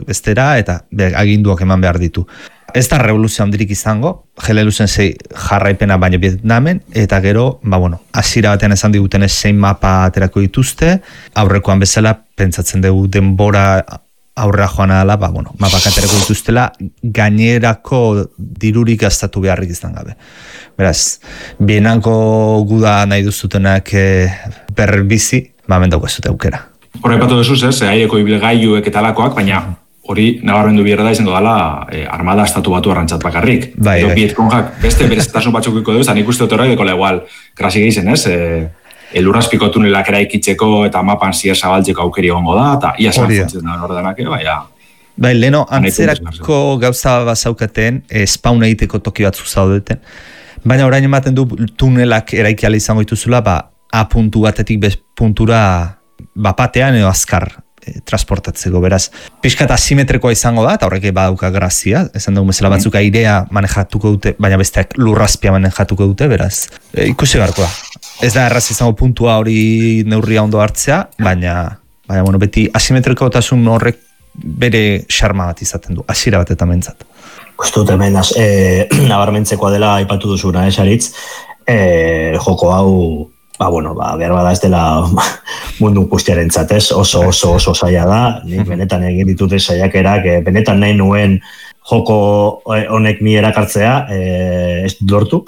bestera, eta aginduak eman behar ditu. Ez da revoluzio handirik izango, Geleluzen 6 jarraipena baina Vietnamen, eta gero, hasiera batean esan diguten 6 mapa aterako dituzte, aurrekoan bezala pentsatzen dugu denbora aurrera joan adala, mapak aterako dituztela, gainerako dirurik gastatu beharrik izan gabe. Beraz, bienanko guda nahi duzutenak berbizi, mendauko ez dute aukera. Horra epatu duzuz, aireko ibilgailuek eta alakoak, baina hori nabarmendu bierda da izango dela armada estatu batu arrantzat bakarrik. Vietconjak beste bereztasun batzukiko duz, nik uste dut horra edeko igual krasi gehizen, lurrazpiko tunelak eraikitzeko eta mapan zier zabaltzeko aukeri egongo da, eta ia zabaltzen da ordenak, Bai, leno, antzerako gauza bazaukaten, spawn egiteko toki batzu zaudeten, baina orain ematen du tunelak eraikiala izango dituzula, A puntu batetik B puntura bapatean edo azkar transportatzeko, beraz. Pixkat asimetrikoa izango da, eta horrek badauka grazia, esan dugu bezala batzuk airea manejatuko dute, baina besteak lurrazpia manejatuko dute, beraz. Ikusi beharko da. Ez da erraz izango puntua hori neurria ondo hartzea, baina beti asimetrikotasun horrek bere xarma bat izaten du, hasiera bat eta mentzat. Gustut hemen nabarmentzekoa dela aipatu duzuna, Saritz, joko hau behar bada ez dela mundu guztiaren zatez, oso zaila da, nik benetan egin ditute saiakerak, benetan nahi nuen joko honek mi erakartzea, ez lortu.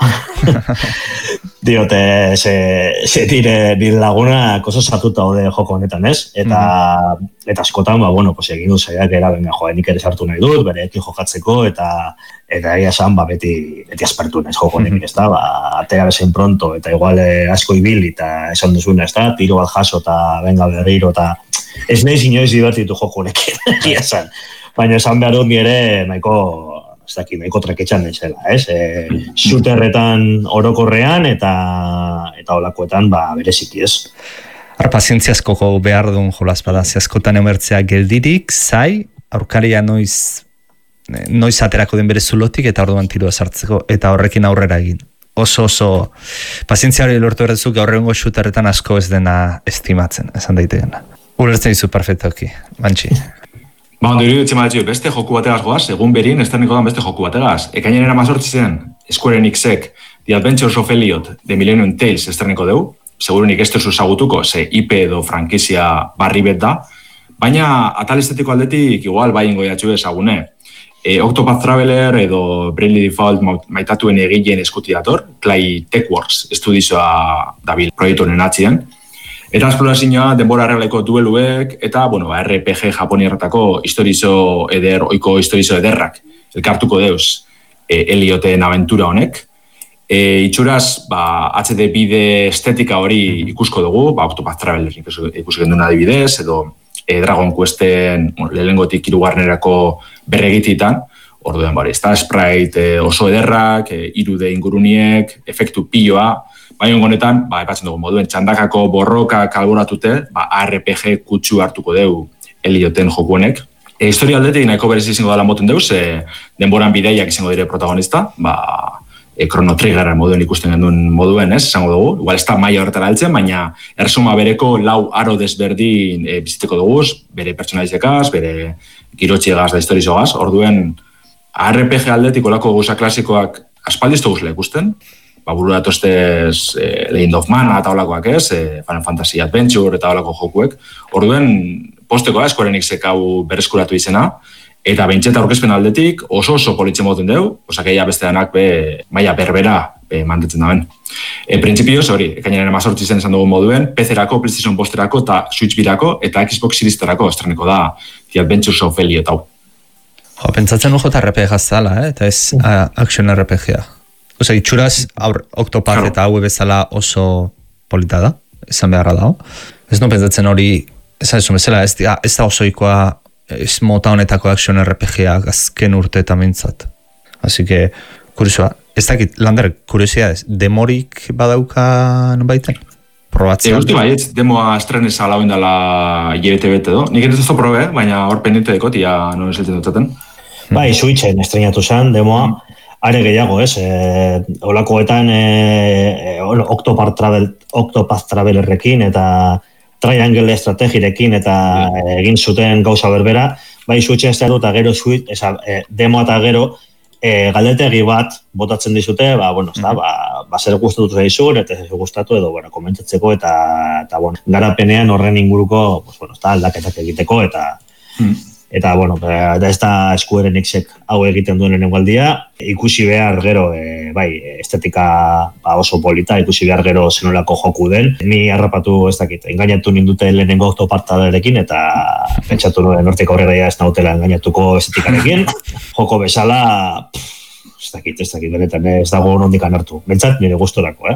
Diote, nire laguna oso sartuta hode joko honetan, ez? Eta askotan, egin dut saiakera, nik ere sartu nahi dut, bereekin jokatzeko, eta egia esan, beti aspertu naiz joko honekin, ez da? Atera bezain pronto, eta igual asko ibil, eta esan duzuna, ez da? Tiro bat jaso, eta venga berriro, eta ez nahi inoiz divertitu joko honekin, egia esan. Baina esan behar dut nire nahiko traketxan naizela, ez? Shooterretan orokorrean eta olakoetan bereziki, ez? Pazientziazko behar duen jolaz bada, askotan emertzea geldirik, zai, aurkaria noiz aterako den bere zulotik eta orduan tiroa sartzeko, eta horrekin aurrera egin. Oso, pazientzia hori lortu erretzuk aurrengo shooterretan asko ez dena estimatzen, esan daitegena. Ulertzen dizu perfektoki, Bantxi. Ondo iruditzen badatxio, beste joku bategaz goaz, egun berin, esterniko dan beste joku bategaz. Ekainen eramazortzi zen, Square Enixek, The Adventures of Elliot, The Millennium Tales esterniko deu, segurunik ez duzu zagutuko, ze IP edo frankizia barri bet da, baina atal estetiko aldetik igual bai ingo jatxu ezagune. Octopath Traveler edo Bravely Default maitatuen egileen eskuti dator, Clay Techworks estudizioa dabil proiektuaren atzien. Eta esplorazioa denbora arregleko dueluek, eta, RPG japonierretako oiko historizo ederrak, elkartuko deuz Ellioten aventura honek. Itxuraz, HD bide estetika hori ikusko dugu, Octopath Traveler ikusi genduna adibidez, edo Dragon Questen lehengotik 3. berregititan, orduen ez da, sprite oso ederrak, 3D inguruniek, efektu piloa, baina honetan, epatzen dugu moduen, txandakako borroka kalboratute, RPG kutsu hartuko deu Ellioten joku honek. Historia aldetik nahiko berezi izango dela moten deuz, denboran bideiak izango dire protagonista, Chrono Trigger moduen ikusten genduen moduen, esango dugu. Igual ez da maia horretara heltzen, baina ersuma bereko 4 aro desberdin biziteko dugu, bere pertsonalizekaz, bere girotxiegaz da historizogaz. Orduen, RPG aldetik olako guza klasikoak aspaldiztu guzela ikusten, buru datostez Legend of Mana eta olakoak ez, Final Fantasy Adventure eta olako jokuek. Orduen, posteko Square Enixek hau berreskuratu izena, eta bentseta aurkezpen aldetik oso politzen moten deu, osakeia beste danak maila berbera mantetzen daben. Printzipioz hori, ekainaren 18 zen esan dugu moduen, PC-erako, PlayStation Posterako eta Switch birako eta Xbox Series-erako estreneko da The Adventures of Elliot hau. Pentsatzen ujo eta RPG zala, eta ez action RPG-a. Itxuraz, Octopath eta haue bezala oso polita da, esan beharra dago. Ez no pentsatzen hori, esan esun bezala, ez da osoikoa ez mota honetako action RPG-a azken urte eta mintzat. Así que, kuriosoa, ez dakit, Lander, kuriosidades, demorik badauka baiten? Probatzea? Uste baietz, demoa estrenesa lau indala hilabete bete do. Nik ez probe, baina hor pendiente dekot, ia non eseltzen dutzaten. Bai, Switchen estrenatu zen, demoa, are gehiago, ez? Olakoetan Octopath Travelerrekin eta Triangle estrategirekin eta egin zuten gauza berbera, bai switchen ez eta gero demo eta gero galdetegi bat botatzen dizute, bueno, zer gustatu zaizu, eta ez gustatu edo, bueno, komentatzeko eta bueno, garapenean horren inguruko, pues, bueno, aldaketak egiteko eta bueno, ez da Square Enixek hau egiten duen lehenengo aldia, ikusi behar gero, estetika oso polita, ikusi behar gero zenolako joku den. Ni harrapatu ez dakit, engainatu nindute lehenengo oktopartadarekin, eta pentsatu nuen hortik aurrera ez nautela engainatuko estetikarekin. Joko bezala, ez dakit, benetan, ez dago nondikan hartu. Bentsat, nire gustorako,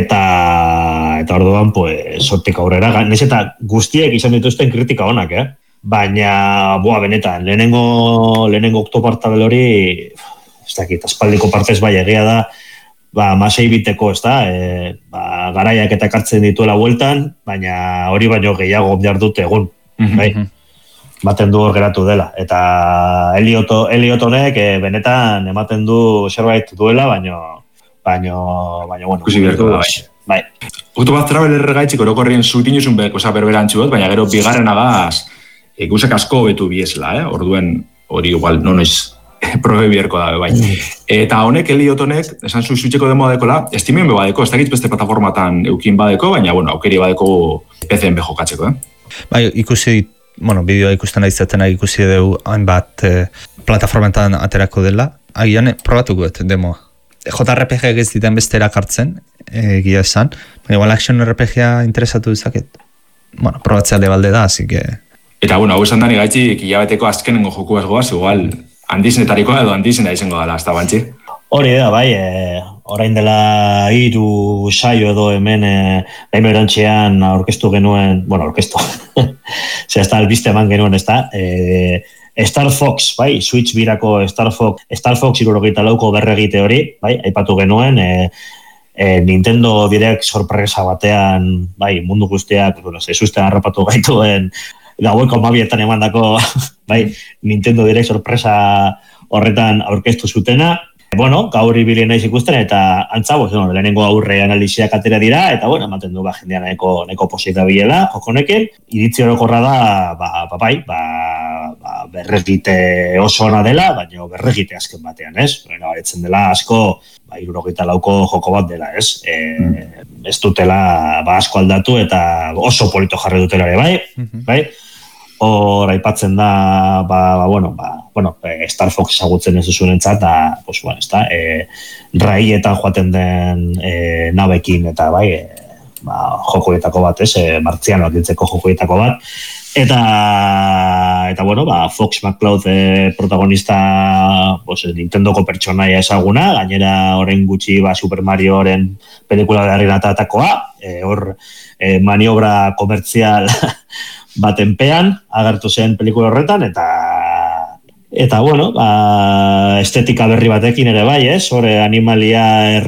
Eta orduan, pues, hortik aurrera, nez eta guztiek izan dituzten kritika onak, Baina, benetan, lehenengo oktopartadel hori, ez dakit, aspaldiko partez bai egia da, masei biteko, ez da, garaiak eta kartzen dituela bueltan, baina hori baino gehiago behar dute egun, bai? Ematen du hor geratu dela. Eta Elliot honek benetan ematen du zerbait duela, baino, bueno. Kusi berko da, bai. Uktu bat traveler gaitxik orokorrien zutinuzun berberantzuot, baina gero bigarren agaz, guzek asko betu biesla, orduen hori igual nonoiz probe bierko da, bai. Eta honek, Elliot honek, esan zuitxeko demo badekola, Steamen badeko, ez dakit beste plataformatan eukin badeko, baina, bueno, aukeri badeko PC-en bejokatzeko, Bai, ikusi, bueno, bideoa ikusten aizaten ikusi dugu hainbat plataformetan aterako dela, agian probatuko demoa. JRPG ez diten beste erakartzen, egia esan, baina igual action RPG-a interesatu dezaket. Bueno, probatzea lebalde da, así que... Eta, bueno, hau esan dani gaitxik hilabeteko azkenengo joku goaz, igual handizenetarikoa edo handizena izango dela, ez da bantxi? Hori da, bai, orain dela 3 saio edo hemen baino erantxean aurkeztu genuen, bueno, aurkeztu, ez da albiste eman genuen, ez da, Star Fox, bai, Switch birako Star Fox 64 berregite hori, bai, aipatu genuen, Nintendo Direct sorpresa batean, bai, mundu guztiak, bueno, zezusten harrapatu gaituen, gaueko 12etan emandako, bai, Nintendo Direct sorpresa horretan aurkeztu zutena. Bueno, gaur ibili naiz ikusten eta antza, lehenengo aurre analiziak atera dira, eta bueno, ematen du jendean neko posita bilela, jokonekin. Iritzi orokorra da, berregite oso ona dela, baina berregite azken batean, ez? Baretzen dela asko, 74ko joko bat dela, ez? Ez dutela asko aldatu eta oso polito jarri dutela ere, bai? Hor aipatzen da, Star Fox ezagutzen ez duzunentzat, da, pues, bueno, ez da, raietan joaten den nabekin, eta bai, jokoetako bat, ez, martzianoak diltzeko jokoetako bat, eta bueno, Fox McCloud protagonista, pues, Nintendoko pertsonaia ezaguna, gainera orain gutxi Super Marioren pelikula beharrenatatakoa, hor maniobra komertzial batenpean agertu zen pelikula horretan, eta bueno, estetika berri batekin ere bai, ez? Hore animalia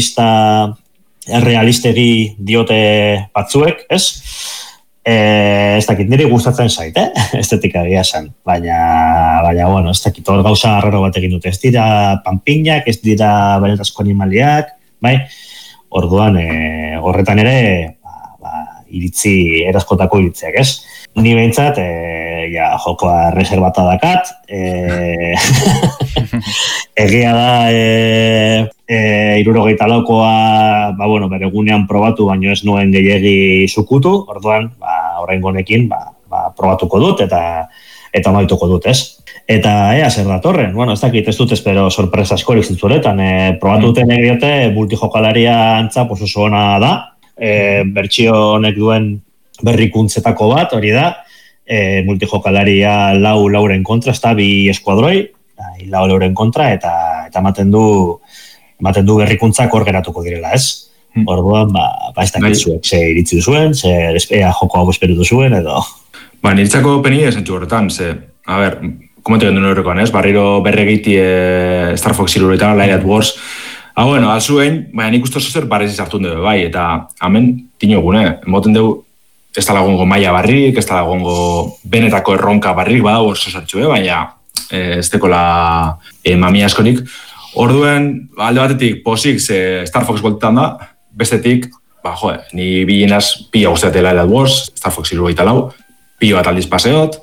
errealistegi diote batzuek, ez? Ez dakit, niri gustatzen zait, estetika egia esan, baina, bueno, ez dakit, hor gauza arraro batekin dute, ez dira panpinak, ez dira benetazko animaliak, bai? Orduan, horretan ere, iritzi, eraskotako iritziak, ez? Ni behintzat, jokoa reservata dakat, egia da, 74koa, bere gunean probatu, baino ez nuen gehiegi zukutu, orduan, oraingo honekin, probatuko dut, eta amaituko dut, ez? Eta ea zer datorren, bueno, ez dakit, ez dut espero sorpresa askorik zintzuretan, probatu duten egiote, multijokalaria antza oso ona da, bertsio honek duen berrikuntzetako bat, hori da, multijokalaria lauren kontra, ez da, 2 eskuadroi, lauren kontra, eta ematen du berrikuntzak hor geratuko direla, ez? Orduan, ez dakit zuek, ze iritzi duzuen, ze joko hau esperutu zuen, edo... Niritzako peni esentxu horretan, ze, a ber, komente gendu horrekoan, ez? Barriro berregiti Star Fox Ilurita, Light at Wars, bueno, alzuen, baina nik uste zer barrezi zartun dugu, bai, eta hemen tino egune, emoten dugu, ez da lagongo maia barrik, ez da lagongo benetako erronka barrik, badago oso zartxu, baina ez dekola mamia askorik. Orduen, alde batetik posik Star Fox voltetan da, bestetik, ni bilenaz pila guztiatela Light at Wars, Star Fox Ilurita lau, pila bat aldiz paseot,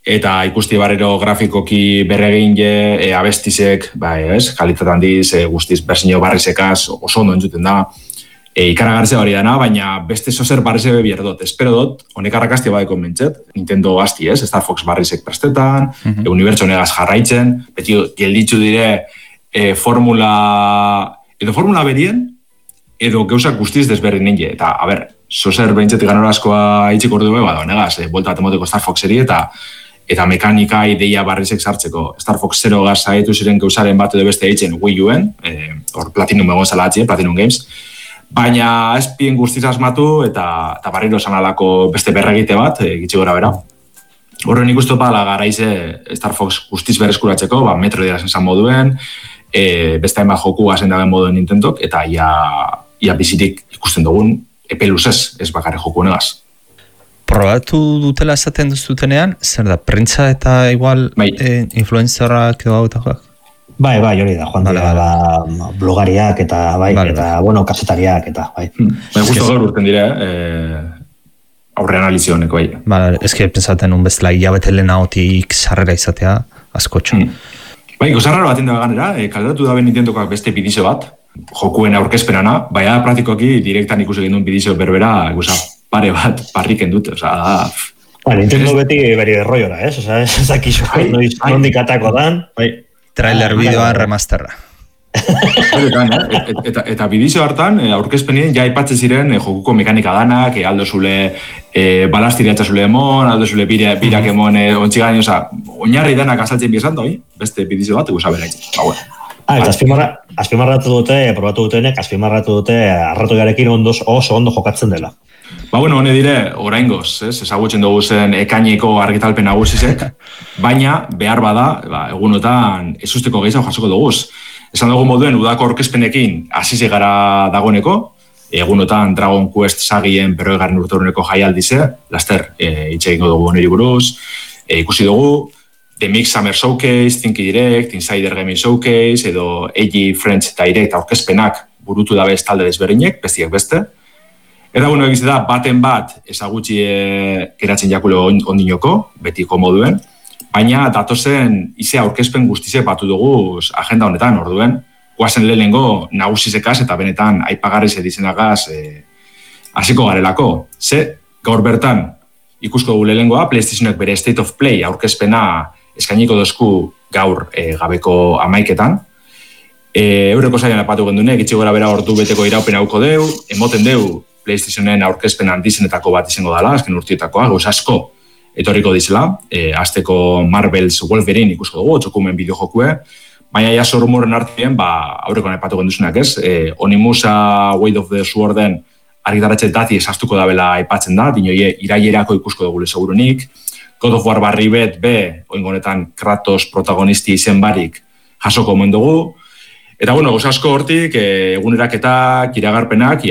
eta ikusti barrero grafikoki berregin abestizek, kalitate handiz, guztiz berzino barrizekaz, oso ondo entzuten da, ikaragartzea hori dana, baina beste zozer barrize bebier dut. Espero dut, honek arrakaztia badeko mentzet, Nintendo gazti, Star Fox barrizek prestetan, unibertso negaz jarraitzen, beti gelditzu dire formula berien, edo gauzak guztiz desberrin ninge. Eta, zozer behintzetik ganorazkoa itxik ordu beba, negaz, bolta batemoteko Star Foxeri eta mekanika ideia barrizek sartzeko. Star Fox 0 gaz zaitu ziren gauzaren bat edo beste eitzen Wii Uen, hor Platinum egon zala atzi, Platinum Games, baina espien guztiz asmatu eta barriro esan alako beste berregite bat, gitsi gora bera. Horren ikustu pala garaize Star Fox guztiz berreskuratzeko, Metroid esan moduen, beste hainbat joku gazen daben moduen Nintendok, eta ia bizitik ikusten dugun epe luzez, ez bakarri joku negaz. Probatu dutela esaten duzutenean, zer da, prentza eta igual influencerrak edo gautakoak? Bai, hori da, joan dira blogariak eta bueno, kasetariak eta bai. Justo gaur urten dire, aurre analizioneko bai. Ez que pensaten un bezala hilabete lehenagotik sarrera izatea, askotxo. Bai, gozarraro baten da ganera, kalderatu da ben Nintendokoak beste bidizio bat, jokuen aurkezpenana, baina praktikoki direktan ikusi egin duen bidizio berbera, pare bat parriken dute, Nintendo beti beri derroiora, ez dakizu, nondik atako dan, bai. Trailer bideoan remasterra. Eta bidizio hartan, aurkezpenien ja aipatzen ziren jokuko mekanika danak, aldo zule balastiriatza zule emon, aldo zule birak emon ontzigan, oinarri danak azaltzen biezan da, beste bidizio bat, eguza beraitzen. Eta azpimarratu dute, arratoiarekin oso ondo jokatzen dela. Hone dire, oraingoz, ezagutzen dugu zen ekaineko argitalpen nagusizek, baina behar bada, egunotan ez usteko gehiago jasoko duguz. Esan dugu moduen, udako orkezpenekin hasize gara dagoeneko, egunotan Dragon Quest sagien 40. urteurreneko jaialdize, laster hitz egingo dugu niri buruz, ikusi dugu, The Mix Summer Showcase, Thinky Direct, Insider Gaming Showcase, edo AG French Direct aurkezpenak burutu dabe talde desberdinek, bestiak beste. Eta egiz da, baten bat ezagutzi geratzen jakulo ondinoko, betiko moduen, baina datozen ize aurkezpen guztize batu dugu agenda honetan, orduen, guazen lehenengo nagusizekaz eta benetan aipagarriz edizenagaz hasiko garelako. Gaur bertan, ikusko dugu lehenengoa, PlayStationek bere State of Play aurkezpena eskainiko dozku gaur gabeko 11etan. Eureko zailan apatu gendune, gitxi gora bera ordu beteko iraupen hauko deu, emoten deu PlayStationen aurkezpen handizenetako bat izango dela, azken urtietakoa, gauz asko etorriko dizela, azteko Marvel's Wolverine ikusko dugu, txokumen bideojokue, baina jaso rumoren artien, aurreko nahi patu genduzunak ez, Onimusa Weight of the Sworden argitaratxe dati esaztuko dabela aipatzen da, dinoie irailerako ikusko dugu segurunik, God of War barri bet, oingonetan Kratos protagonisti izen barik jasoko omen dugu, eta gauz asko hortik, eguneraketak, iragarpenak,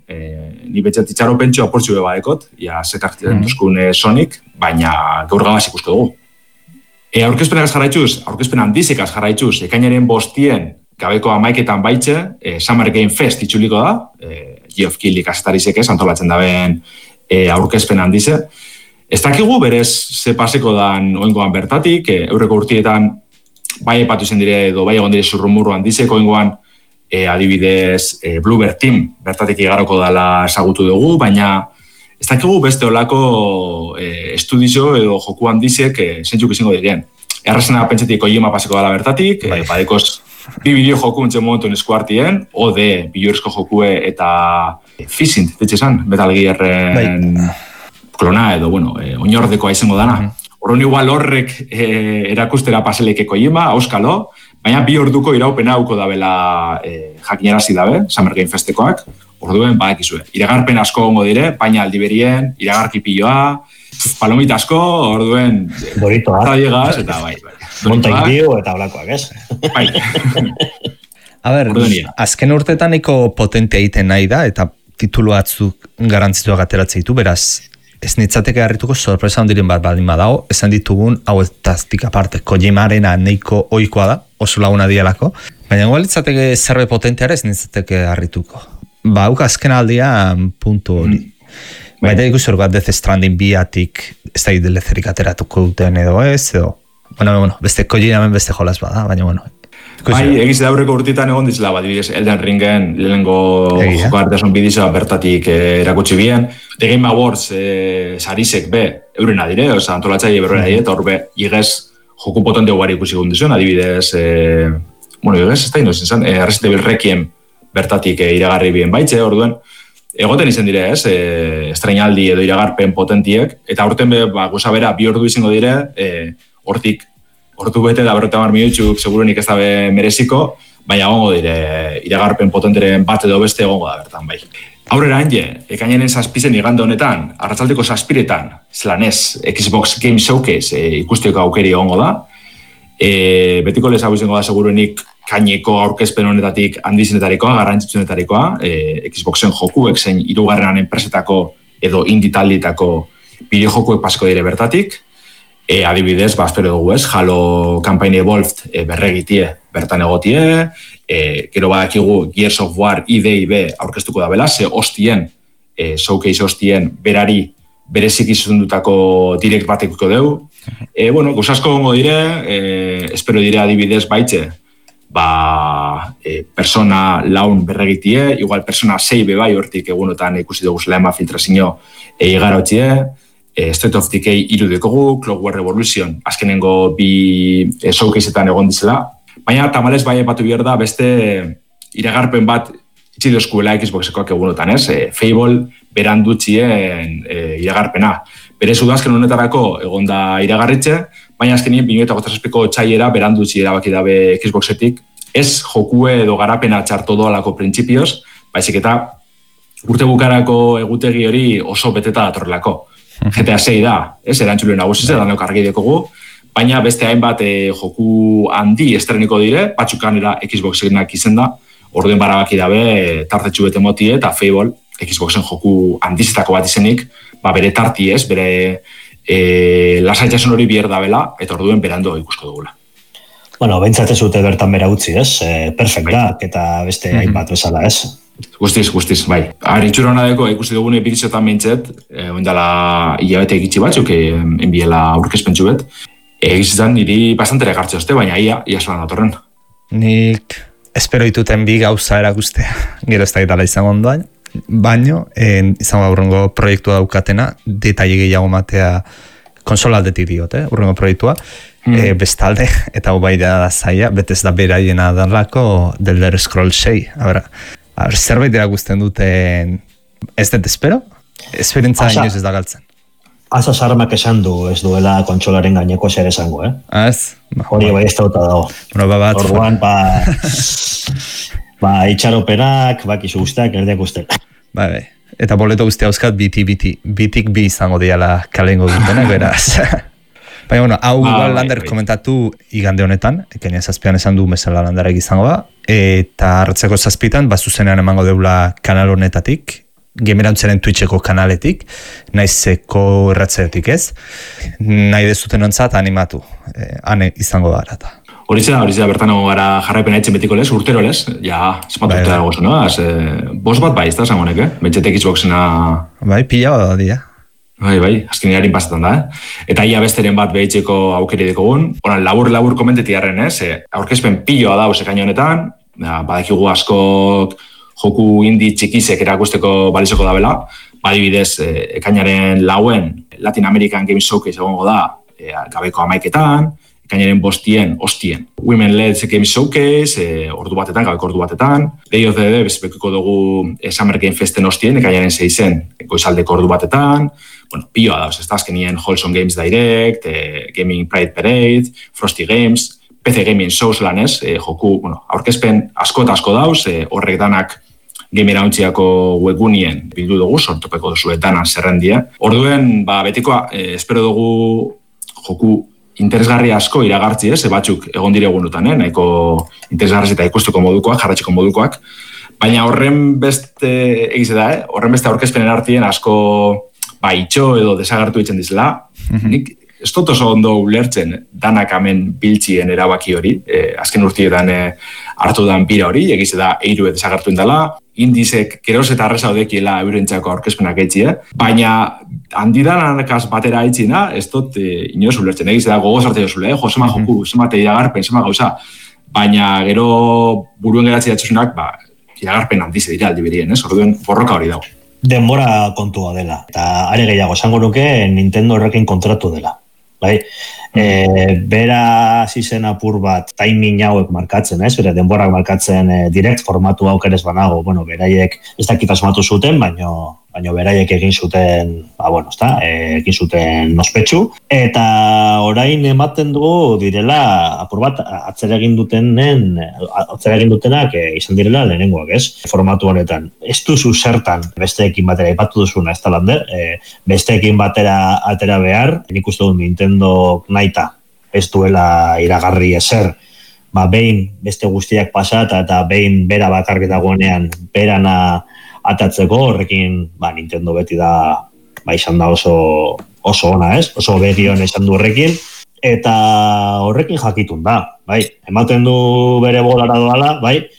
ni betxat itxaro pentsio aportxu beba ekot, sekartzen duzkun Sonic, baina gaur gabaz ikusko dugu. Aurkezpenakaz jarraitzuz, aurkezpen handizekaz jarraitzuz, ekainaren 5 gabeko 11etan baitxe, Summer Game Fest itxuliko da, Geoff Keighley kasetarizek ez, antolatzen daben aurkezpen handize. Ez dakigu berez ze paseko dan oingoan bertatik, eurreko urtietan bai epatu zen dire, edo bai egon dire zurrumurru handizeko oingoan, adibidez Bluebird Team bertatik igaroko dela ezagutu dugu, baina ez dakigu beste olako estudizo edo joku handizek zentzuk izango diren. Errazena pentsetik Kojima paseko dela bertatik, badekoz bi bideo joku entzen momentun eskuartien, ode biluerezko jokue eta Fizint, ditxesan, Metal Gearren klona edo, oinordekoa izango dana. Horren igual horrek erakustera paseleke Kojima, auskalo, baina 2 orduko iraupena hauko dabela jakinarazi dabe, Summer Game Festekoak, orduen badakizue. Iragarpen asko ongo dire, baina aldi berien, iragarki piloa, palomita asko, orduen Doritoak, eta bai. Montaindio eta olakoak, ez? Bai. Azken urtetan nahiko potentea egiten nahi da, eta titulu batzuk garantzituak ateratzen ditu, beraz, ez nitzateke harrituko sorpresa ondiren bat badin badao, esan ditugun, hau eztaztik aparte, Kojimarena nahiko oikoa da, oso laguna dialako, baina igual nitzateke zerbe potenteara ez nitzateke harrituko. Hauk azken aldia puntu hori. Baina ikusi hor bat Death Stranding biatik ez da idelezerik ateratuko duten edo ez, edo... Bueno, beste Kojimamen beste jolas bada, baina bueno. Bai, egiz da aurreko urtitan egon ditzela, bat dibidez, Elden Ringen lehenengo joko artesan bidizoa bertatik erakutsi bien. The Game Awards sarisek be, eurena dire, antolatzaile berrena dire, eta hor be, igez joku potente ugari ikusi gundizuen, adibidez, igez, ez da inozen zan, Resident Evil Requiem bertatik iragarri bien baitze, orduen, egoten izen dire, estrainaldi edo iragarpen potentiek, eta aurten be, goza bera, 2 ordu izango dire, hortik, ordu bete da 50 minutuk segurunik ez dabe mereziko, baina egongo dire, iragarpen potenteren bat edo beste egongo da bertan, bai. Aurrera hanje, ekainenen 7 igande honetan, arratzaldeko 7 zelanez, Xbox Game Showcase ikusteko aukeri egongo da. Betiko lez hau izango da seguruenik kaineko aurkezpen honetatik handizenetarikoa, garrantzitsunetarikoa, Xboxen jokuek zein 3. enpresetako edo indie taldeetako bideojokuek pasako dire bertatik. Adibidez, espero dugu ez, Halo Campaign Evolved berregitie bertan egotie, gero badakigu Gears of War IDIB aurkeztuko da bela, ze hostien, showcase hostien berari berezik izundutako direkt batekuko deu. Gauzasko gongo dire, espero dire adibidez baitze, Persona laun berregitie, igual Persona 6 bebai hortik egunotan ikusi dugu zelema filtrazio igarotxie, State of Decay 3 dekogu, Clockwork Revolution, azkenengo 2 showcaseetan egon dizela. Baina, tamalez bai batu behar da, beste iragarpen bat itxido eskuela Xboxekoak egunotan, ez? Fable berandutxien iragarpena. Berez udazken honetarako egon da iragarritxe, baina azkenien 2008ko txaiera berandutxi erabaki dabe Xboxetik. Ez jokue edo garapena txarto doalako printzipioz, baizik eta urte bukarako egutegi hori oso beteta datorrelako. GTA 6 da, ez, erantzulen nagusiz, danok argi dekogu, baina beste hainbat joku handi estreniko dire, patxukanera Xboxenak izen da, orduen barabaki dabe tartetxu bete motie, eta Fable, Xboxen joku handizetako bat izenik, bere tarti ez, bere lasaitxasun hori bier dabela, eta orduen berando ikusko dugula. Bueno, bentsatez dute bertan bera utzi, ez? Perfektak eta beste hainbat bezala, ez? Guztiz, bai. Itxura hona deko, ikusi dugune bidizotan behintzet, oindala hilabete egitzi batzuk, enbiela aurkezpentsu bet. Egizitzen niri bastantere gartze oste, baina ia solan datorren. Nik espero dituten 2 gauza erakustea, gero ez da gitala izango ondoan, baino, izango aurrengo proiektua daukatena, detaile gehiago matea konsola aldetik diote, urrengo proiektua, bestalde, eta hau bai da zaila, betez da beraiena darlako The Elder Scrolls 6, zerbait erakusten duten, ez dut espero? Esperientza inoiz ez da galtzen. Asa sarmak esan du ez duela kontsolaren gaineko zer esango, Ez? Hori bai ez dauta dago. Orduan, itxaropenak, bakizu guztiak, erdiak guztiak. Bai. Eta boleto guztia euskat bitik 2 izango diala kalengo dutenak, beraz. Baina, hau Lander komentatu igande honetan, ekenia 7an esan du mesela Landerrak izango da, eta hartzeko 7an, zuzenean emango deula kanal honetatik, Gamerantzaren Twitcheko kanaletik, naizeko erratzeetik ez, nahi dezuten ontzat animatu, hane izango da arata. Hori da, bertan egon gara jarraipena etxen betiko lez, urtero lez, ja, espatute dago zo, no? Bos bat bai, ez da, zangonek, Betxetek Xboxena... Bai, pila bat dia. Bai, azken irarin pasetan da, Eta ia besteren bat behitzeko aukeri dekogun. Labur komenteti harren, aurkezpen piloa da, ekaino honetan, badakigu askok joku indie txikizek erakusteko balizoko da bela, badibidez, ekainaren 4 Latin American Games Showcase egongo da, gabeko 11etan, ekainaren 5 hostien. Women Led Games Showcase, ordu batetan, gabeko ordu batetan. Day of the Dead, bezpekiko dugu Summer Game Festen hostien, ekainaren 6en, goizaldeko ordu batetan. Bueno, pioa da, ez da azkenien Wholesome Games Direct, Gaming Pride Parade, Frosty Games, PC Gaming Shows lan ez, joku, aurkezpen asko eta asko dauz, horrek danak Gamerauntziko webgunien bildu dugu, sortopeko duzuetana zerrendia. Orduen, betikoa, espero dugu joku interesgarri asko iragartzi ez, batzuk egon diregunutan, nahiko interesgarri eta ikusteko modukoak, jarratxeko modukoak, baina horren beste egize da, horren beste aurkezpenen artien asko itxo edo desagertu itzen dizela. Nik ez dut oso ondo ulertzen danak hemen biltzien erabaki hori, azken urtietan hartu dan bira hori, egize da eiru desagertu indala, indizek geroz eta arreza odekiela eurentzako aurkezpenak etxie, baina handidanakaz batera aitzina, ez dut inoz ulertzen, egiz da gogoz arte jozule, zema joku, zema te iragarpen, zema gauza, baina gero buruen geratzi datzuzunak, iragarpen handize dira aldi berien, orduen borroka hori dago. Denbora kontua dela, eta are gehiago, esango nuke Nintendo horrekin kontratu dela. Bai? Bera zizen apur bat timing hauek markatzen, bera denborak markatzen direct formatu aukerez banago, beraiek ez dakit asmatu zuten, baina beraiek egin zuten, egin zuten nospetxu, eta orain ematen dugu direla apur bat atzera egin dutenak izan direla lehenengoak, formatu honetan. Ez duzu zertan besteekin batera ipatu duzuna, ez talander, besteekin batera atera behar, nik uste dut Nintendo naita ez duela iragarri ezer, behin beste guztiak pasata eta behin bera bakarrik dagoenean berana atatzeko, horrekin Nintendo beti da izan da oso ona, oso berion esan du horrekin, eta horrekin jakitun da, ematen du bere bolara doala,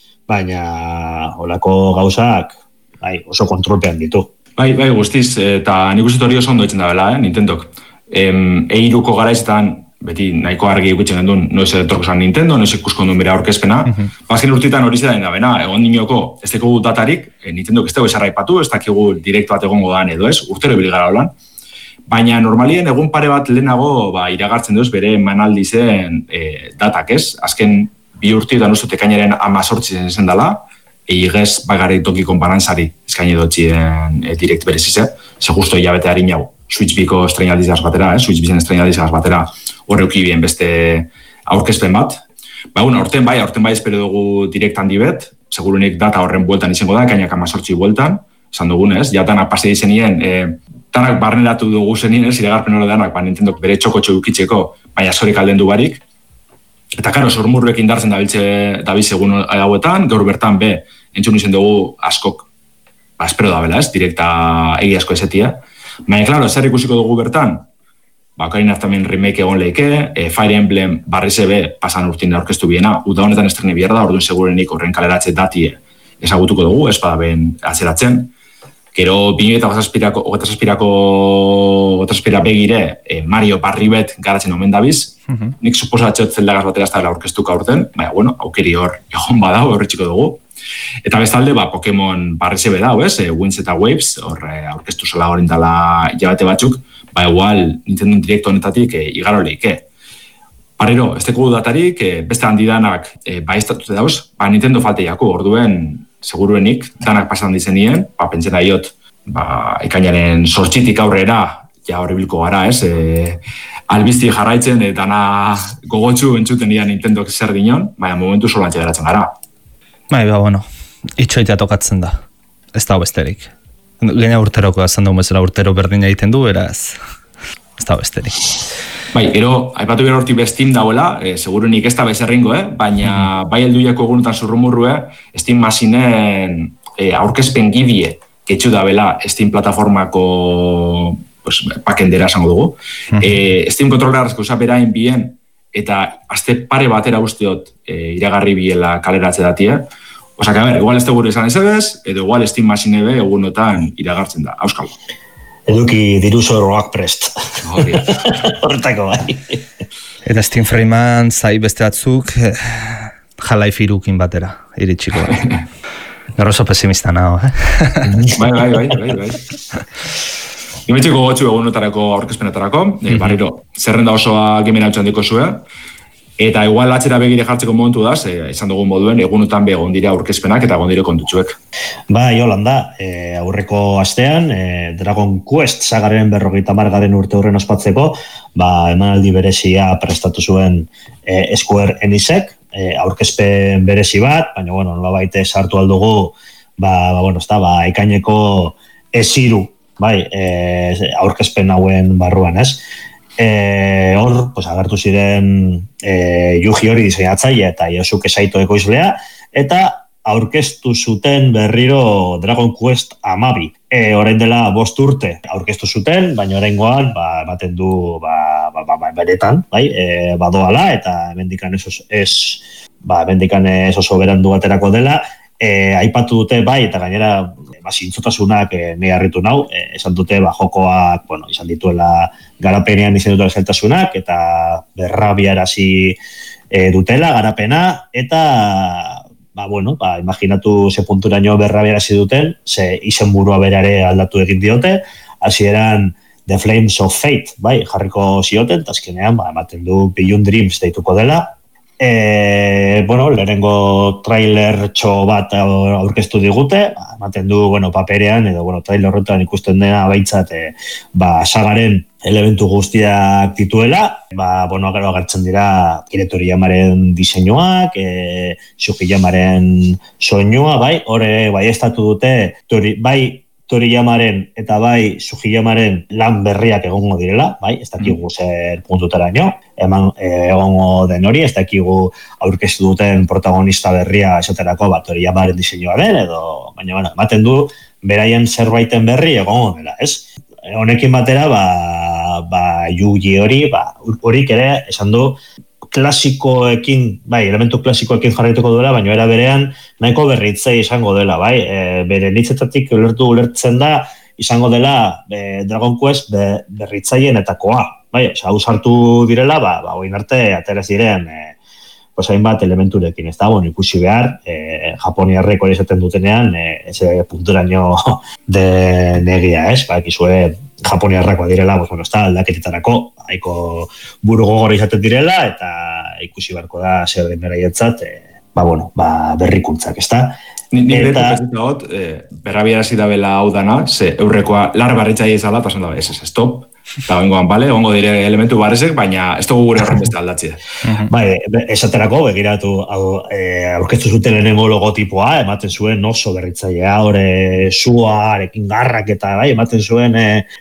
baina holako gauzak oso kontrolpean ditu. Bai, guztiz, eta nik uste hori oso ondo etzen da bela, Nintendok. Eiruko garaizetan beti nahiko argi ikutzen gendun noiz etorkozan Nintendo, noiz ikusko duen bere aurkezpena. Azken urtitan hori zera dena, bena, egon dinoko, ez dakigu datarik, Nintendok ez dago esarraipatu, ez dakigu direktu bat egongo dan edo ez, urtero bilgara holan. Baina normalien egun pare bat lehenago iragartzen duz bere manaldizen datak ez. Azken bi urtietan ustut ekainaren 18 zen dela, igez bagarri toki konparantzari eskaini dutxien direkt berezize, ze justo hilabete harin jau. Switch biko estrenaldizaz batera, Switch bizen estrenaldizaz batera horreuki bien beste aurkezpen bat. Aurten bai espero dugu direkt handi bet, segurunik data horren bueltan izango da, kainak 18 bueltan, esan dugunez, ja danak pase izenien, danak barneratu dugu zenien, iragarpen hori danak, Nintendok bere txoko-txo ukitzeko, baina zorik alden du barik. Eta karo, sormurruek indartzen dabiz egun hauetan, gaur bertan entzun izen dugu askok, espero da bela, direkta egi asko ezetia. Baina, klaro, zer ikusiko dugu bertan? Ocarina of Time remake egon leike, Fire Emblem barrizebe pasan urtin aurkeztu biena, uda honetan estrene bihar da, orduan segurenik horren kaleratze datie ezagutuko dugu, ez bada ben atzeratzen. Gero, 2008 begire, Mario Barribet garatzen omen dabiz, nik suposatxot zeldagaz batera ez da aurkeztuka aurten, baina, aukeri hor egon bada, horretxiko dugu. Eta bestalde, Pokemon barrizebe da, Winds eta Waves, hor aurkeztu zela horren dela hilabete batzuk, igual Nintendo Direct honetatik igaro leike. Barriro, ez teko datarik, beste handidanak baiztatute dauz, Nintendo falteiako, orduen, seguruenik, danak pasan dizenien, pentsen daiot, ekainaren 8tik aurrera, ja horribilko gara, albizti jarraitzen, dana gogotsu entzuten dira Nintendok zer dinon, baina momentu solantxe geratzen gara. Itxoitea tokatzen da, ez da besterik. Gaina urteroko azan dugu bezala urtero berdina egiten du, eraz, ez da besterik. Gero, aipatu behar hortik Steam dauela, segurunik ez da bezerringo, baina bai helduiako egunetan zurrumurrue, Steam masinen aurkezpen gidie ketxu da bela Steam plataformako pakendera esango dugu. Steam kontrolarazko berain bien, eta azte pare batera usteot iragarri biela kaleratze datie. Osa, igual ez da gure esan ezebez, edo igual Steam masinebe egunotan iragartzen da. Auskal. Eduki diru zoroak prest. Horretako bai. Eta Steam Freeman zai beste batzuk Half-Life 3-kin batera, iritsiko da. Gero oso pesimista nago, Bai. Nimetxeko gotxu egunotarako aurkezpenetarako, barriro, zerrenda osoa gemena utxan diko zuen, eta igual atzera begire jartzeko momentu da, izan dugun moduen, egunotan egon dira aurkezpenak eta egon dire kontutxuek. Yolanda, aurreko astean, Dragon Quest sagaren 50. urte horren ospatzeko, emanaldi berezia prestatu zuen Square Enixek, aurkezpen berezi bat, baina, nolabait sartu aldugu, ekaineko esiru, aurkezpen hauen barruan, ez? Hor, agertu ziren Yuji hori diseinatzaile eta Yosuke Saito ekoizlea, eta aurkeztu zuten berriro Dragon Quest 12. Orain dela 5 urte aurkeztu zuten, baina oraingoan ematen du beretan, badoala, eta hemendikan ez oso berandu baterako dela. aipatu dute bai, eta gainera zintzotasunak nahi harritu nau, esan dute jokoak, izan dituela garapenean izan dutela zailtasunak, eta berrabiarazi dutela garapena, eta imaginatu ze punturaino berrabiarazi duten, ze izenburua berare aldatu egin diote, hasieran The Flames of Fate, bai, jarriko zioten, eta azkenean, ematen du Beyond Dreams deituko dela. Lehenengo trailer txo bat aurkeztu digute, ematen du, paperean, edo, trailer horretan ikusten dena baitzat, sagaren elementu guztiak dituela, gero agertzen dira Toriyamaren diseinuak, Sugiyamaren soinua, bai, hori estatu dute, bai, Toriyamaren eta bai Sugiyamaren lan berriak egongo direla, bai, ez dakigu zer puntutaraino, egongo den hori, ez dakigu aurkeztu duten protagonista berria esaterako Toriyamaren diseinua den, edo, baina, ematen du, beraien zerbaiten berri egongo dela, ez? Honekin batera, Yugi horik ere, esan du, klasikoekin, elementu klasikoekin jarraituko duela, baina era berean nahiko berritzei izango dela, bere nitzetatik ulertzen da, izango dela Dragon Quest berritzaienetakoa, hau sartu direla, oin arte ateraz diren hainbat elementurekin, ez da, ikusi behar, japoniarrek hori esaten dutenean, eze punturaino de negia, ez, ikizue japoniarrakoa direla, aldaketetarako, haiko buru gogor izaten direla, eta ikusi beharko da zer den beraietzat, berrikuntzak, ez da? Nik beto berrabiarazi dabela hau dana, ze eurrekoa lar barritzaia izala, eta zan ez, stop, eta bengoan, ongo dire elementu barrezek, baina ez dugu gure horren beste aldatzea. Esaterako, begiratu, aurkeztu zuten lehenengo logotipoa, ematen zuen oso berritzailea, hori suarekin garrak eta ematen zuen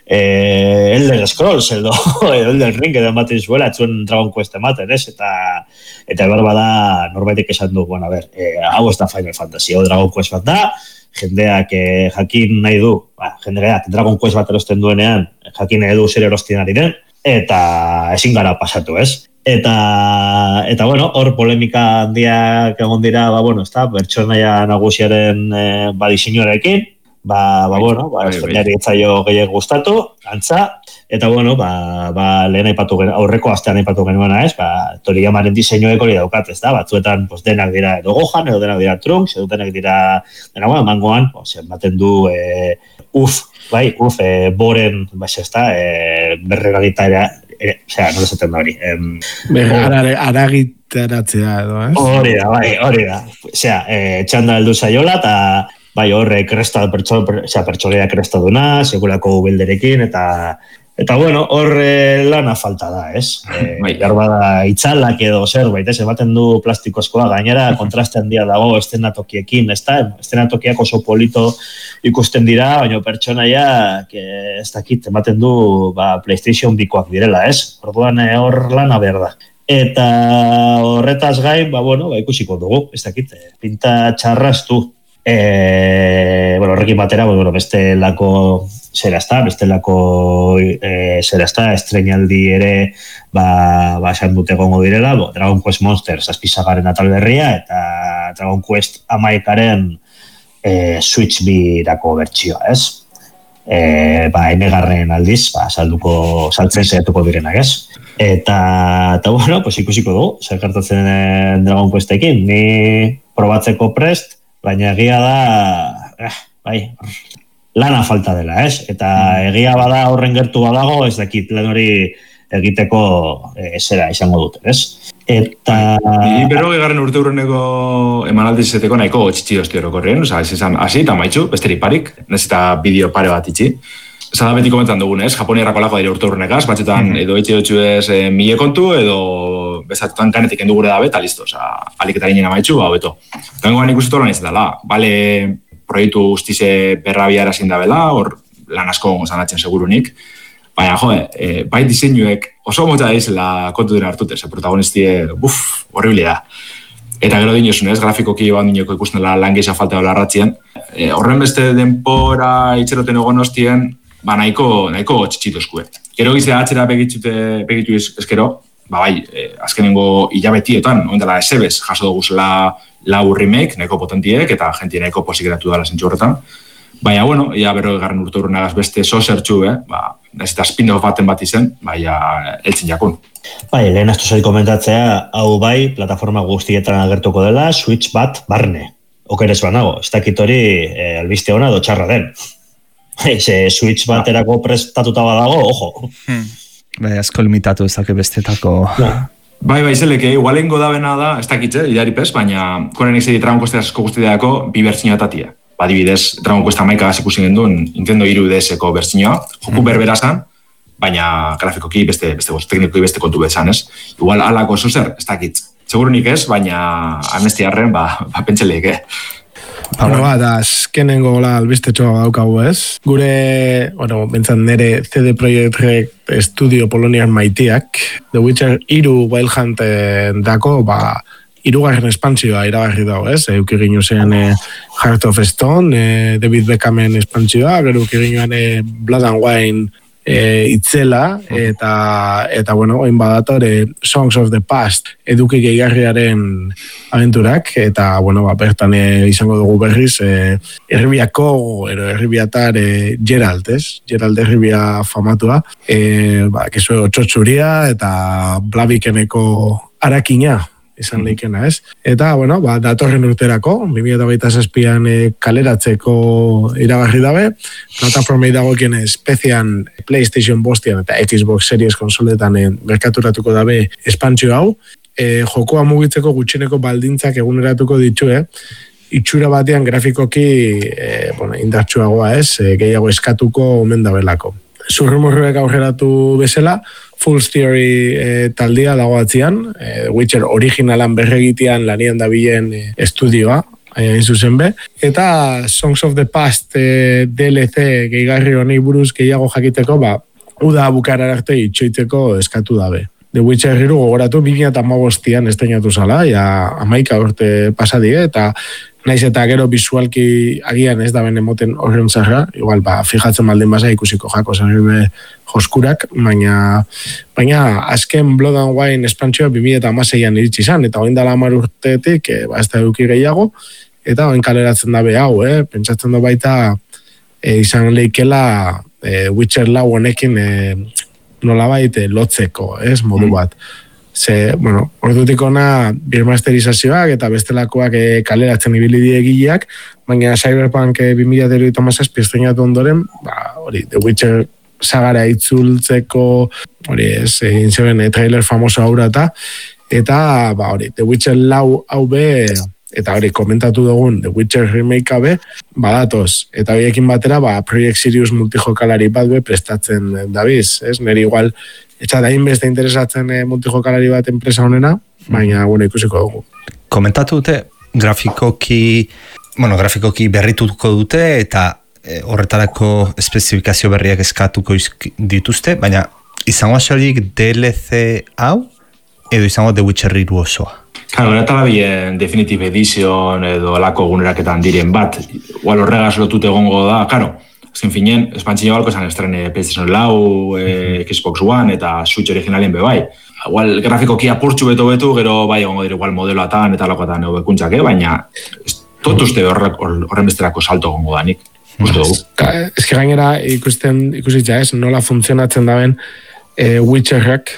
Elder Scrolls, edo Elder Ring, edo ematen zuela, etzuen Dragon Quest ematen, ez? Eta bada norbaitek esan du, hau ez da Final Fantasy, hau Dragon Quest bat da, jendeak jakin nahi du, jendeak Dragon Quest bat erosten duenean, jakin nahi du zer erostien ari den, eta ezin gara pasatu, ez? Eta hor polemika handiak egon dira, pertsonaia nagusiaren diseinuarekin, estrenari etzaio gehiago gustatu, antza, eta lehen aurreko astean aipatu genuena, ez? Toriyamaren diseinuek hori daukat, ez da? Batzuetan denak dira edo Gohan, edo denak dira Trunks, edo denak dira mangoan, ematen du boren, ez da, berreragitaera, nola esaten da hori. Aragitaratzea edo, ez? Hori da. Txanda heldu zaiola, eta horre pertsonea kresta duna, segurako belderekin, eta horre lana falta da, ez? Garbada itzalak edo zerbait, ez? Ematen du plastikozkoa, gainera kontraste handia dago estenatokiekin, ez da? Estenatokiak oso polito ikusten dira, baina pertsonaiak ez dakit, ematen du PlayStation bikoak direla, ez? Orduan hor lana behar da. Eta horretaz gain, ikusiko dugu, ez dakit, pinta txarraztu. Horrekin batera, bestelako estreinaldi ere esan dute gongo direla, Dragon Quest Monsters azpizagaren atal berria, eta Dragon Quest amaikaren Switch birako bertsioa, ez? Enegarren aldiz, saltzen zaiatuko direnak, ez? Eta ikusiko du, zer gertatzen Dragon Questekin, ni probatzeko prest, baina egia da, lana falta dela, ez? Eta egia bada horren gertu badago, ez dakit lan hori egiteko zera izango dute, ez? Eta... Berrogeigarren urte urreneko emanaldi izeteko nahiko txitsi dozti orokorren, hasi eta maitxu, besteri parik, nezita bideo pare bat itxi. Zada beti komentan dugun, ez? Japoniarrako lako dire urte urrenekaz, batxetan edo etxe dutxu ez mile kontu, edo bezatutan kanetik endu gure dabe, eta listo, aliketari nina maitxu, beto. Tengoan ikusetu lan izatela, bale proiektu guztize berrabia erazin dabela, hor lan asko zanatzen segurunik, baina, bai diseinuek oso motza daizela kontu dira hartute, ze protagonistie, horribile da. Eta gero dinosun, ez, grafikoki bat dinoko ikusten lan gehiago falta dola arratzien. Horren beste denpora itxeroten egon hostien, nahiko txitsitozkue. Gero gizte atxera begitu ezkero, azkenengo hilabetietan, oindela esebez, jaso dugu zela lau remake, neko potentiek, eta jenti neko posikeratu dala zentzu horretan. Baina, bueno, ia berro egarren urturunagaz beste zertxu, ez eta spin-off baten bat izen, eltzen jakun. Lehen astu zari komentatzea, hau bai, plataforma guztietan agertuko dela, Switch bat barne. Okerez banago, ez dakit hori albiste ona do txarra den. Switch baterako prestatuta badago, ojo. Asko limitatu ezake bestetako... Bai, zeleke, igualengo da bena da, ez dakitze, idaripez, baina konen izedi Dragon Quest asko guztideako bi bertzinua tatia. Adibidez, Dragon Quest amaika ikusi genduen Nintendo 3DS-eko bertzinua, joku berbera zan, baina grafikoki beste teknikoki beste kontu bezan, ez? Igual alako zuzer, ez dakit. Segurunik ez, baina amnestiarren, pentseleik, Da, azkenengo albiste txoa daukagu ez. Gure, bentzat nire CD Projekt Red Studio Polonian maitiak, The Witcher 3 Wild Hunt dako, hirugarren espantsioa iragarri dago, ez? Eukiginu zen Heart of Stone, David Beckhamen espantsioa, gero eukiginu Blood and Wine itzela, eta oin badator, Songs of the Past eduki gehigarriaren aventurak, eta, bertan izango dugu berriz, Herribiako, Herribiatar Geralt, ez? Geralt Herribia famatua, kezu txotxuria, eta Blavikeneko arakina, izan leikena, ez? Eta, datorren urterako, 2027an kaleratzeko iragarri dabe, plataformei dagokien espezian PlayStation bostian eta Xbox Series konsoletan merkaturatuko dabe espantzio hau, jokoa mugitzeko gutxineko baldintzak eguneratuko ditue, itxura batean grafikoki indartsuagoa, ez? Gehiago eskatuko omen dabelako. Zurrumurruek aurreratu bezala, Full Theory taldia dago atzian, Witcher originalan berregitean lanian dabilen estudioa, hain zuzen be, eta Songs of the Past DLC gehigarri honi buruz gehiago jakiteko, uda bukara arte itxoiteko eskatu dabe. The Witcher 3 gogoratu 2015an estrenatu zala, amaika urte pasadie, eta naiz eta gero visualki agian ez da ben emoten horren zarra, igual, fijatzen baldin basa ikusiko jako zerbe joskurak, baina azken Blood and Wine espantzioa 2016an iritsi izan, eta oin dala 10 urtetik, ez da eduki gehiago, eta oin kaleratzen dabe hau, pentsatzen du baita izan leikela Witcher 4 honekin nolabait lotzeko, modu bat. Ordutik ona birmasterizazioak eta bestelakoak kaleratzen ibili diegileak, baina Cyberpunk 2037 estrenatu ondoren, The Witcher sagara itzultzeko, inzeben trailer famoso aurata, eta The Witcher 4 hau be, eta komentatu dugun The Witcher remake be, badatoz, eta horiekin batera, Project Sirius multijokalari bat be prestatzen dabiz, neri igual, eta da inbeste interesatzen multijokalari bat enpresa honena, baina ikusiko dugu. Komentatu dute, grafikoki berrituko dute, eta horretarako espezifikazio berriak eskatuko dituzte, baina izango asorik DLC hau, edo izango The Witcher 3 osoa? Claro, eta bien Definitive Edition edo alako eguneraketan diren bat, igual horregaz lotut egongo da, claro, azken finen, espantzio balko esan estrene PlayStation 4, Xbox One eta Switch originalien bebai. Igual grafikoki apurtxu betu, gero bai egongo dire igual modeloatan eta alakoatan bekuntzak, baina totuzte horren besterako salto egongo da nik. Ez que gainera ikusitza ez, nola funtzionatzen daben Witcherrak,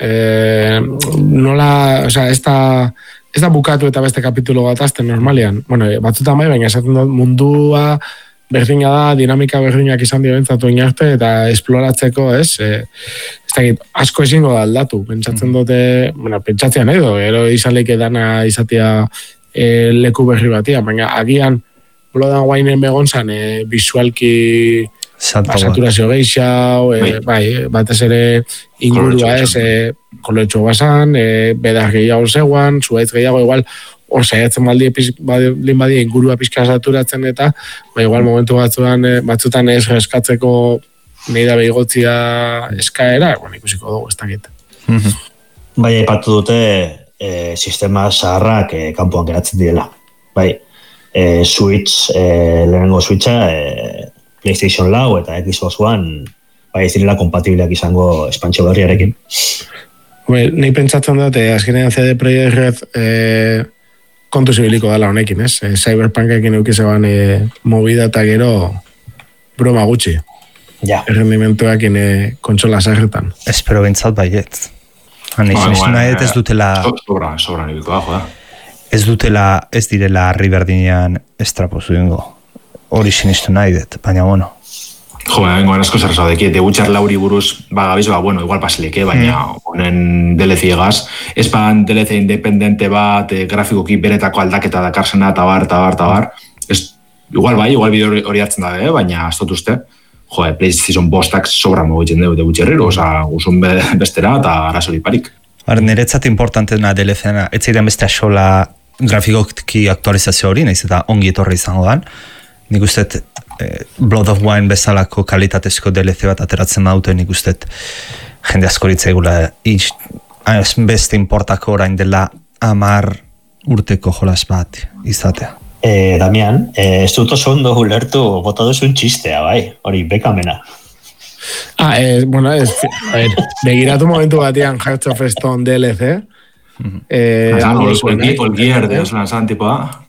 nola, ez da bukatu eta beste kapitulo bat azten normalian. Batzutan bai, baina esaten dut mundua berdina da, dinamika berdinak izan dio bentzatu inarte, eta esploratzeko, asko ezingo da aldatu. Pentsatzen dute, pentsatzean edo, ero izan leike dana izatea leku berri batia, baina agian Blood and Wineen begon zan, visualki saturazio geixau, batez ere ingurua koloetxo bazan, bedar gehiago zeuan, zuaitz gehiago, igual, hor saiatzen baldin badia ingurua pixka saturatzen eta, igual momentu batzutan ez eskatzeko nahi da behigotzia eskaera, ikusiko dugu, ez dakit. Bai, aipatu dute sistema zaharrak kanpoan geratzen direla. Bai, Switch, lehenengo Switcha, PlayStation 4 eta Xbox One, bai ez direla kompatibileak izango espantzio berriarekin. Nei pentsatzen dut, azkenean CD Projekt Red kontu zibiliko dela honekin, ez? Cyberpunkekin eukizeban movida eta gero broma gutxi. Ja. Errendimentuak kontsola sarretan. Espero bintzat baiet. Ez dutela... Sobra nibiko da, joda. Ez dutela, ez direla harri berdinean estrapozu dingo. Hori sinistu nahi dut, baina bueno. Jo, bengoan asko zerrezo deki, The Witcher lauri buruz bagabiz, bueno, igual pasileke, baina honen DLC egaz. Ez pan DLC independente bat, grafikoki beretako aldaketa dakarsena, tabar. Igual bideo hori hartzen da, baina ez dut uste. Jo, PlayStation bostak sobra mogitzen dugu The Witcherrero, oza, guzun bestera eta arazori parik. Niretzat importantena DLC-na, ez zaidan beste asola grafikoki aktualizazio hori, nahiz eta ongi etorri izango dan. Nik uste Blood of Wine bezalako kalitatezko DLC bat ateratzen dauten, nik uste jende askoritza egula beste importako orain dela 10 urteko jolas bat izatea. Damian, ez dut oso ondo ulertu bota duzun txistea, bai, hori bekamena. Bueno, begiratu momentu batean Hearts of Stone DLC. All Gear, de oslan zan tipoa.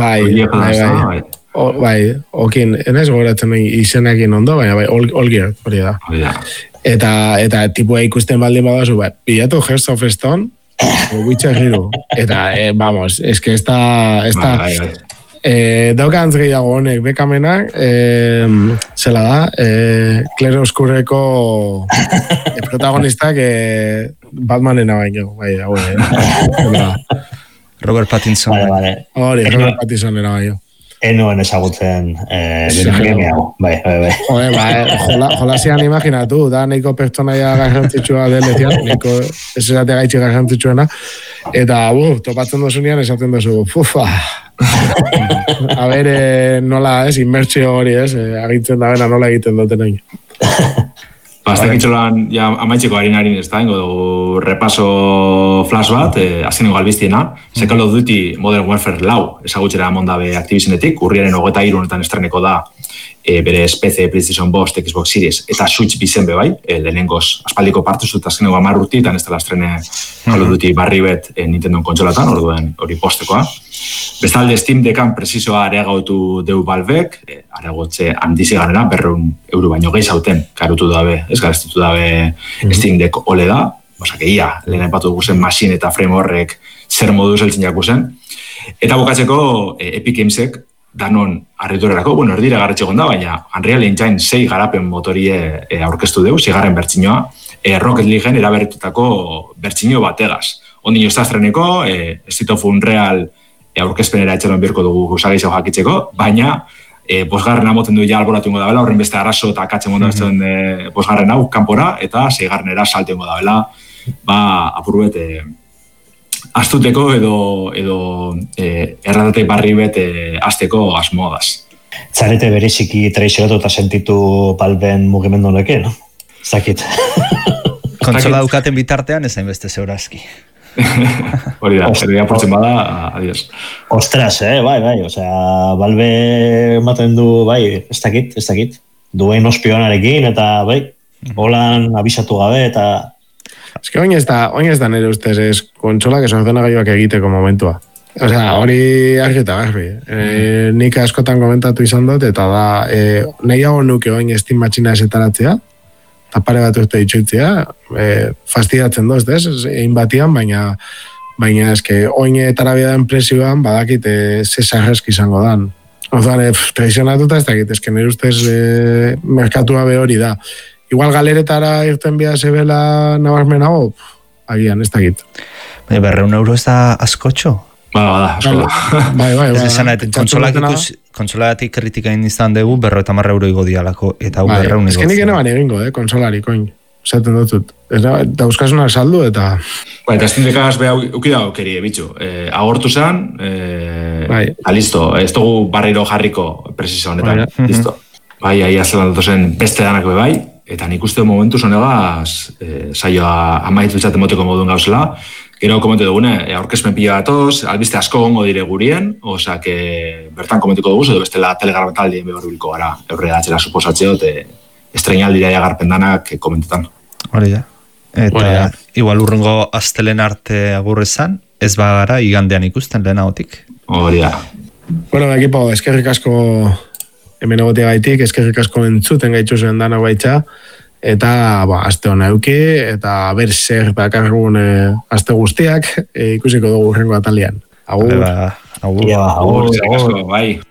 Bai, okin, enez goratzen izenakin ondo, baina bai, All Gear, hori da. Eta tipua ikusten baldin badazu, bilatu Hearts of Stone, Witcher Hero. Eta, vamos, es que esta daukantz gehiago honek bekamenak, zela da, Claire Oscurreko protagonistak Batmanena baino, bai, Robert Pattinson. Hori, Robert Pattinsonera baino. Enoen ezagutzen game hau, bai. Jolasian imaginatu, da neiko pertsonaia garrantzitsua delezian, neiko ez esate gaitxe garrantzitsuena, eta topatzen dozunean esaten dozu, a ber, nola, inmertsio hori, agintzen da bena nola egiten duten egin. Azten kitxolan, ja, amaitzeko harin ez da, ingo dugu repaso flash bat, azkenengo albiztiena, Call of Duty Modern Warfare 4, ezagutxera mondabe Activisionetik, urriaren 23 honetan estreneko da bere PC, PlayStation 5, Xbox Series, eta Switch bizenbe bai, lehenengoz aspaldiko partuz dut azkenengo 10 urti, eta ez dela estrene Call of Duty barri bet Nintendo kontsolatan, orduen hori postekoa. Bestalde Steam Deckan presizoa areagautu deu Valvek, areagotze handizi ganera, €100 baino gehi zauten, karutu dabe, ez garestitu dabe Steam Deck ole da, osak ia, lehen aipatu guzen machine eta frame horrek zer moduz eltzen jakuzen. Eta bukatzeko Epic Gamesek, danon arriturerako, bueno, erdire garretxegon da, baina Unreal Engine 6 garapen motorie aurkeztu deu, 6. bertsinoa, Rocket Leagueen eraberritutako bertsino bategaz. Ondino ez da estreneko, Street of Unreal aurkezpenera etxeron birko dugu usagizio jakitzeko, baina 5. amoten du ja alboratu ingo dabela, horren beste arazo eta akatzen mondo besten 5. hau kanpora, eta 6. salte ingo dabela, apurbet astuteko edo erratate barri bet azteko asmoadaz. Zarete bereziki traizioatu eta sentitu Valven mugimendu honekin, no? Zakit. Kontsola dukaten bitartean ezain beste zeurazki. Hori da, herria portzen bada, adios. Ostras, bai, osea, Valve ematen du, bai, ez dakit, duen ospionarekin, eta bai, holan abisatu gabe, eta... Ez que oin ez da nire ustez, ez kontsolak esordenagailuak egiteko momentua. Osea, hori argi eta garbi. Nik askotan komentatu izan dut, eta da, nahiago nuke oin Steam matxina esetaratzea, eta pare bat urte ditxuitzea, fastidatzen doz, egin batian, baina eske oin etarabia den presioan, badakit zesarrezki izango dan. Ozoan, tradizionatuta ez dakit, eske nire ustez merkatua be hori da. Igual galeretara irten bia zebela nabarmenago, agian, ez dakit. €100 ez da askotxo? Asko da. Bai. Ez esan, kontsolatik kritika indizan dugu, €50 igo dialako, eta hau €100 igo. Ez que nik eneban egingo, konsolarik, oin. Zaten dutut. Eta euskasunak saldu, eta... Eta estindekaz beha ukida aukeri, bitxu. Agortu zen, eta listo. Ez dugu barriro jarriko presizo honetan. Listo. Bai, ahi azelan datozen beste danak bai, eta nik uste momentu zonegaz saioa amaitu itzaten moteko modun gauzela. Gero komentu dugune, aurkezpen pila gatoz, albiste asko gongo dire gurien, osak bertan komentuko dugu, edo bestela telegrabetaldien behar biliko gara, eurre atxera suposatzeo, estrenaldira jagarpen danak komentetan. Hori da. Eta igual urrengo astelen arte agurrezan, ez bagara igandean ikusten lehenagotik. Hori da. Bueno, ekipo, eskerrik asko hemen egotea gaitik, eskerrik asko entzuten gaitxuzen dana baitza, eta aste hona euki, eta ber zer dakargun aste guztiak, ikusiko dugu urrengo atalian. Agur. Agur. Agur. Bai.